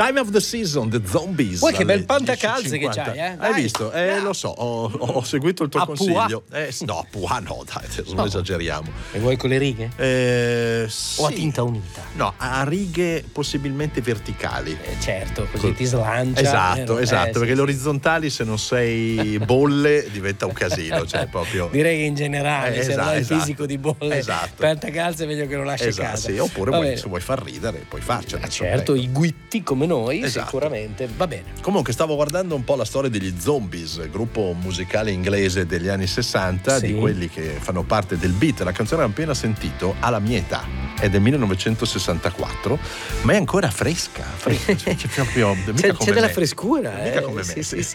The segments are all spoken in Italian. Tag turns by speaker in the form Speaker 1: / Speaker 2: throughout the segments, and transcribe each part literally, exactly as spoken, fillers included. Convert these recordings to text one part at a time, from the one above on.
Speaker 1: Time of the Season, The Zombies.
Speaker 2: Poi che bel
Speaker 1: alle
Speaker 2: pantacalze
Speaker 1: dieci e
Speaker 2: che
Speaker 1: cinquanta.
Speaker 2: c'hai, eh?
Speaker 1: Hai
Speaker 2: Dai.
Speaker 1: visto? Eh, lo so, ho, ho seguito il tuo
Speaker 2: A
Speaker 1: consiglio. Eh, no, a Pua no, dai, non
Speaker 2: No.
Speaker 1: esageriamo.
Speaker 2: E vuoi con le righe?
Speaker 1: Eh,
Speaker 2: O a
Speaker 1: sì.
Speaker 2: tinta unita?
Speaker 1: No, a righe possibilmente verticali.
Speaker 2: Eh, certo, così ti slancia.
Speaker 1: Esatto,
Speaker 2: vero?
Speaker 1: esatto,
Speaker 2: Eh, sì,
Speaker 1: perché
Speaker 2: sì.
Speaker 1: le orizzontali se non sei bolle diventa un casino, cioè proprio.
Speaker 2: Direi che in generale,
Speaker 1: Eh,
Speaker 2: se non hai il
Speaker 1: esatto,
Speaker 2: fisico di bolle,
Speaker 1: esatto.
Speaker 2: pantacalze è meglio che non lasci a
Speaker 1: Esatto,
Speaker 2: casa.
Speaker 1: sì, oppure
Speaker 2: Va
Speaker 1: vuoi-
Speaker 2: bene.
Speaker 1: se vuoi far ridere puoi farcela.
Speaker 2: Ah, certo,
Speaker 1: ecco.
Speaker 2: i guitti come noi,
Speaker 1: Esatto.
Speaker 2: sicuramente. Va bene.
Speaker 1: Comunque stavo guardando un po' la storia degli Zombies, gruppo musicale inglese degli anni sessanta,
Speaker 2: Sì.
Speaker 1: di quelli che fanno parte del beat. La canzone che abbiamo appena sentito ha la mia età, è del millenovecentosessantaquattro, ma è ancora fresca, fresca. C'è, c'è proprio, mica
Speaker 2: C'è,
Speaker 1: come
Speaker 2: c'è della
Speaker 1: me.
Speaker 2: frescura,
Speaker 1: Mica
Speaker 2: eh?
Speaker 1: come me,
Speaker 2: sì,
Speaker 1: sì.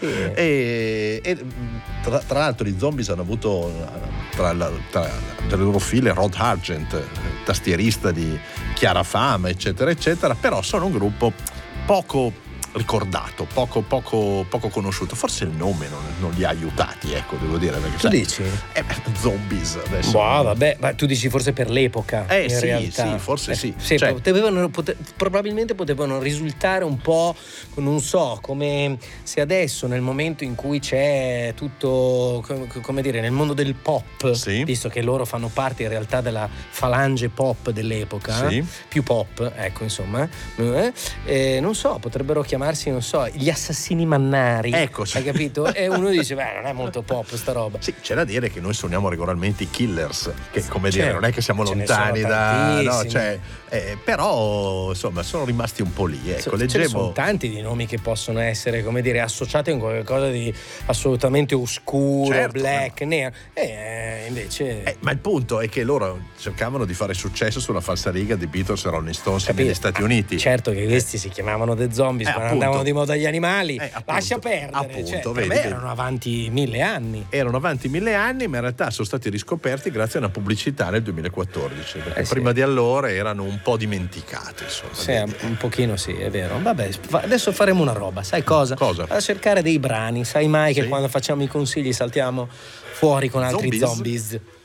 Speaker 2: sì, sì.
Speaker 1: E, e tra, tra l'altro gli Zombies hanno avuto tra, la, tra le loro file Rod Argent, tastierista di chiara fama, eccetera, eccetera, però sono un gruppo poco ricordato, poco, poco, poco conosciuto. Forse il nome non, non li ha aiutati, ecco, devo dire. Perché,
Speaker 2: Tu
Speaker 1: sai,
Speaker 2: dici?
Speaker 1: eh, Zombies adesso.
Speaker 2: Boh, vabbè, ma tu dici forse per l'epoca,
Speaker 1: Eh,
Speaker 2: in
Speaker 1: sì,
Speaker 2: realtà.
Speaker 1: sì, forse
Speaker 2: Eh,
Speaker 1: sì.
Speaker 2: sì,
Speaker 1: Cioè-
Speaker 2: potevano, pote- probabilmente potevano risultare un po', non so, come se adesso nel momento in cui c'è tutto, com- come dire, nel mondo del pop,
Speaker 1: Sì.
Speaker 2: visto che loro fanno parte in realtà della falange pop dell'epoca,
Speaker 1: Sì.
Speaker 2: più pop, ecco, insomma, eh, eh, non so, potrebbero chiamarsi, non so, gli assassini mannari.
Speaker 1: Ecco, sì.
Speaker 2: Hai capito? E uno dice, beh, non è molto pop sta roba.
Speaker 1: Sì, c'è da dire che noi suoniamo regolarmente i Killers, che come dire,
Speaker 2: Certo,
Speaker 1: non è che siamo
Speaker 2: ce ne
Speaker 1: lontani
Speaker 2: sono
Speaker 1: da. No,
Speaker 2: tantissimi.
Speaker 1: cioè, eh, però insomma sono rimasti un po' lì. Ecco,
Speaker 2: Ce ne
Speaker 1: leggevo.
Speaker 2: sono tanti di nomi che possono essere, come dire, associati a qualcosa di assolutamente oscuro,
Speaker 1: Certo,
Speaker 2: black, nero. E invece.
Speaker 1: Eh, ma il punto è che loro cercavano di fare successo sulla falsariga di Beatles e Rolling Stones
Speaker 2: Capito?
Speaker 1: negli Stati Uniti.
Speaker 2: Certo che questi si chiamavano The Zombies,
Speaker 1: Eh,
Speaker 2: quando
Speaker 1: appunto.
Speaker 2: andavano di moda gli animali.
Speaker 1: Eh, appunto,
Speaker 2: Lascia perdere.
Speaker 1: appunto,
Speaker 2: cioè, per
Speaker 1: vedi,
Speaker 2: me
Speaker 1: vedi.
Speaker 2: erano avanti mille anni.
Speaker 1: Erano avanti mille anni, ma in realtà sono stati riscoperti grazie a una pubblicità nel duemilaquattordici, perché
Speaker 2: Eh, sì.
Speaker 1: prima di allora erano un po' dimenticati. Insomma,
Speaker 2: Sì,
Speaker 1: vedi.
Speaker 2: un pochino sì, è vero. Vabbè, fa- adesso faremo una roba, sai cosa?
Speaker 1: Cosa?
Speaker 2: A cercare dei brani, sai mai che
Speaker 1: Sì.
Speaker 2: quando facciamo i consigli saltiamo fuori con altri
Speaker 1: Zombies?
Speaker 2: zombies.